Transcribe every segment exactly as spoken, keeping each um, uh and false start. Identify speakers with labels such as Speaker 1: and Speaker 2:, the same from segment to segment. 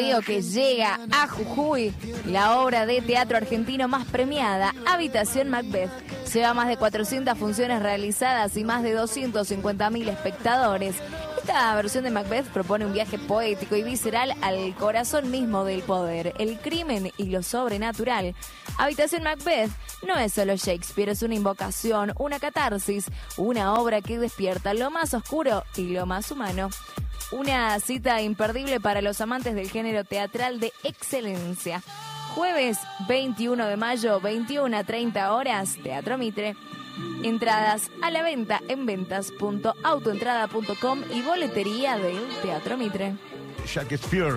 Speaker 1: Digo que llega a Jujuy la obra de teatro argentino más premiada, Habitación Macbeth. Lleva más de cuatrocientas funciones realizadas y más de doscientos cincuenta mil espectadores. Esta versión de Macbeth propone un viaje poético y visceral al corazón mismo del poder, el crimen y lo sobrenatural. Habitación Macbeth no es solo Shakespeare, es una invocación, una catarsis, una obra que despierta lo más oscuro y lo más humano. Una cita imperdible para los amantes del género teatral de excelencia. Jueves veintiuno de mayo, veintiuna a treinta horas, Teatro Mitre. Entradas a la venta en ventas punto autoentrada punto com y boletería del Teatro Mitre.
Speaker 2: Shakespeare.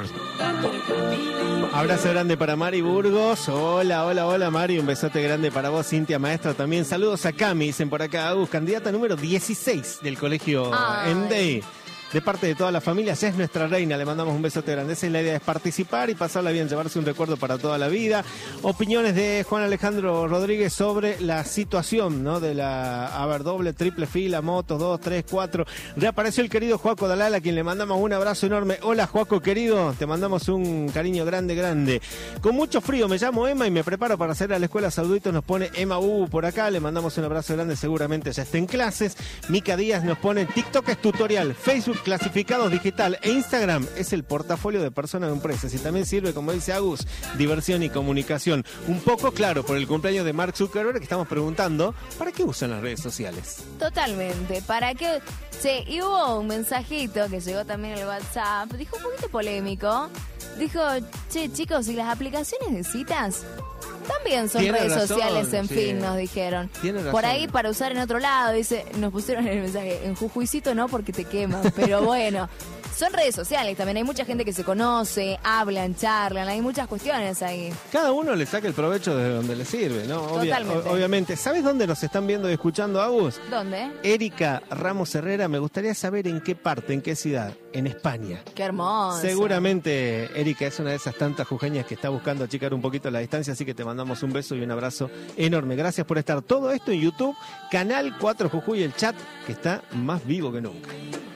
Speaker 3: Abrazo grande para Mari Burgos. Hola, hola, hola Mari. Un besote grande para vos, Cintia Maestra. También saludos a Cami, dicen por acá. Agus, candidata número dieciséis del colegio M D. De parte de toda la familia, ya es nuestra reina, le mandamos un besote grande. Esa es la idea, es participar y pasarla bien, llevarse un recuerdo para toda la vida. Opiniones de Juan Alejandro Rodríguez sobre la situación, ¿no? De la, a ver, doble, triple fila, motos, dos, tres, cuatro. Reapareció el querido Joaco Dalal, a quien le mandamos un abrazo enorme. Hola Joaco querido, te mandamos un cariño grande, grande. Con mucho frío, me llamo Emma y me preparo para hacer a la escuela. Saluditos, nos pone Emma U por acá, le mandamos un abrazo grande, seguramente ya está en clases. Mica Díaz nos pone TikTok es tutorial, Facebook clasificados digital e Instagram es el portafolio de personas de empresas y también sirve, como dice Agus, diversión y comunicación. Un poco, claro, por el cumpleaños de Mark Zuckerberg, que estamos preguntando, ¿para qué usan las redes sociales?
Speaker 1: Totalmente, ¿para qué? Sí, y hubo un mensajito que llegó también al WhatsApp, dijo un poquito polémico, dijo, che chicos, ¿y las aplicaciones de citas? También son
Speaker 3: Tiene
Speaker 1: redes
Speaker 3: razón,
Speaker 1: sociales, en
Speaker 3: sí.
Speaker 1: fin, nos dijeron. Por ahí para usar en otro lado, dice, nos pusieron en el mensaje, en Jujuycito no porque te queman, pero bueno, son redes sociales también, hay mucha gente que se conoce, hablan, charlan, hay muchas cuestiones ahí.
Speaker 3: Cada uno le saca el provecho de donde le sirve, ¿no? Obvia,
Speaker 1: Totalmente.
Speaker 3: o- obviamente. ¿Sabes dónde nos están viendo y escuchando, Agus?
Speaker 1: ¿Dónde?
Speaker 3: Erika Ramos Herrera, me gustaría saber en qué parte, en qué ciudad. En España.
Speaker 1: Qué hermoso.
Speaker 3: Seguramente Erika es una de esas tantas jujeñas que está buscando achicar un poquito la distancia, así que te mandamos un beso y un abrazo enorme. Gracias por estar. Todo esto en YouTube, Canal cuatro Jujuy, el chat que está más vivo que nunca.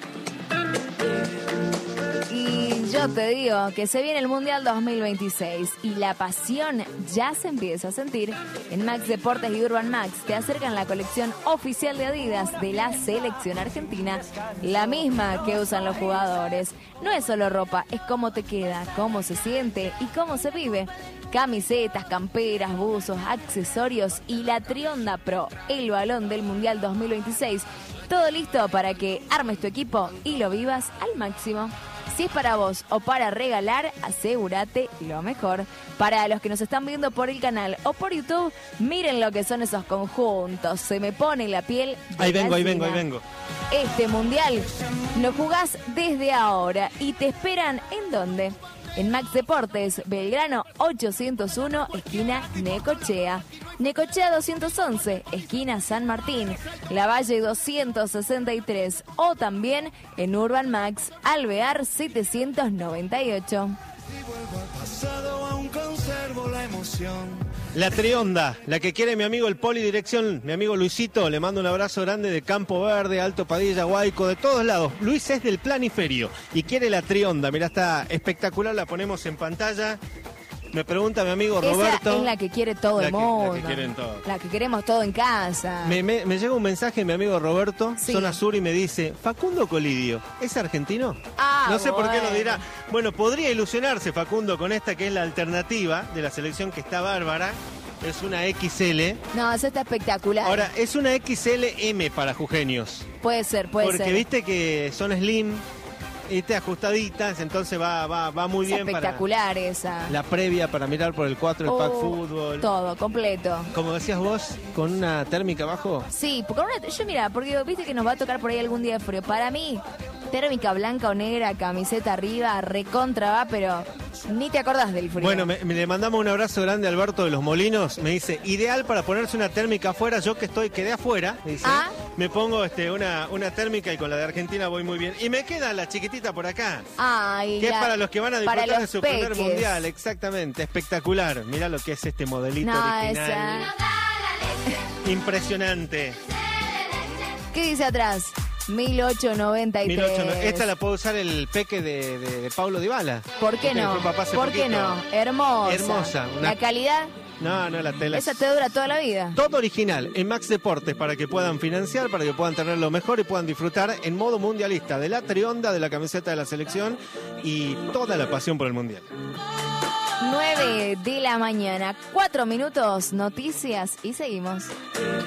Speaker 1: Y yo te digo que se viene el Mundial dos mil veintiséis y la pasión ya se empieza a sentir. En Max Deportes y Urban Max te acercan la colección oficial de Adidas de la selección argentina, la misma que usan los jugadores. No es solo ropa, es cómo te queda, cómo se siente y cómo se vive. Camisetas, camperas, buzos, accesorios y la Trionda Pro, el balón del Mundial dos mil veintiséis. Todo listo para que armes tu equipo y lo vivas al máximo. Si es para vos o para regalar, asegúrate lo mejor. Para los que nos están viendo por el canal o por YouTube, miren lo que son esos conjuntos. Se me pone la piel de
Speaker 3: Ahí vengo, ahí
Speaker 1: gallina.
Speaker 3: vengo, ahí vengo.
Speaker 1: Este mundial lo jugás desde ahora y te esperan ¿en dónde? En Max Deportes, Belgrano ochocientos uno, esquina Necochea. Necochea doscientos once, esquina San Martín. Lavalle doscientos sesenta y tres o también en Urban Max, Alvear setecientos noventa y ocho.
Speaker 3: La Trionda, la que quiere mi amigo el Poli Dirección, mi amigo Luisito, le mando un abrazo grande de Campo Verde, Alto Padilla, Huayco, de todos lados. Luis es del Planiferio y quiere la Trionda, mirá, está espectacular, la ponemos en pantalla. Me pregunta mi amigo Roberto.
Speaker 1: Esa es la que quiere todo
Speaker 3: La
Speaker 1: el
Speaker 3: que- la
Speaker 1: mundo.
Speaker 3: que quieren todos.
Speaker 1: La que queremos todo en casa.
Speaker 3: Me, me, me llega un mensaje de mi amigo Roberto,
Speaker 1: Sí.
Speaker 3: Zona Sur, y me dice, Facundo Colidio, ¿es argentino?
Speaker 1: Ah,
Speaker 3: no sé por qué lo
Speaker 1: bueno.
Speaker 3: dirá. Bueno, podría ilusionarse Facundo con esta que es la alternativa de la selección que está bárbara. Es una X L.
Speaker 1: No, eso está espectacular.
Speaker 3: Ahora, es una X L M para jujeños.
Speaker 1: puede ser, puede
Speaker 3: Porque
Speaker 1: ser.
Speaker 3: viste que son slim, viste, ajustaditas, entonces va, va, va muy
Speaker 1: Es
Speaker 3: bien para
Speaker 1: espectacular esa.
Speaker 3: la previa, para mirar por el cuatro, el pack
Speaker 1: Oh,
Speaker 3: fútbol.
Speaker 1: Todo, completo.
Speaker 3: Como decías vos, con una térmica abajo.
Speaker 1: Sí, porque una- yo mira, porque viste que nos va a tocar por ahí algún día de frío. Para mí, térmica blanca o negra, camiseta arriba, recontra va, pero ni te acordás del frío.
Speaker 3: Bueno, me, me le mandamos un abrazo grande a Alberto de los Molinos. Me dice, ideal para ponerse una térmica afuera. Yo que estoy, quedé afuera, dice.
Speaker 1: Ah.
Speaker 3: Me pongo este, una, una térmica y con la de Argentina voy muy bien. Y me queda la chiquitita por acá.
Speaker 1: Ay,
Speaker 3: Que es
Speaker 1: la-
Speaker 3: para los que van a
Speaker 1: para
Speaker 3: disfrutar de
Speaker 1: los
Speaker 3: su primer
Speaker 1: peques.
Speaker 3: mundial, exactamente, espectacular. Mirá lo que es este modelito
Speaker 1: No,
Speaker 3: original.
Speaker 1: esa.
Speaker 3: Impresionante.
Speaker 1: ¿Qué dice atrás? mil ochocientos noventa y tres.
Speaker 3: mil ochocientos noventa. Esta la puede usar el peque de, de, de Paulo Dybala.
Speaker 1: ¿Por qué
Speaker 3: Este
Speaker 1: no?
Speaker 3: que fue papá hace
Speaker 1: ¿Por qué
Speaker 3: poquito.
Speaker 1: no? Hermosa.
Speaker 3: Hermosa. Una-
Speaker 1: La calidad,
Speaker 3: No, no, la tela.
Speaker 1: esa te dura toda la vida.
Speaker 3: Todo original en Max Deportes para que puedan financiar, para que puedan tener lo mejor y puedan disfrutar en modo mundialista de la trionda, de la camiseta de la selección y toda la pasión por el mundial.
Speaker 1: nueve de la mañana, cuatro minutos, noticias y seguimos.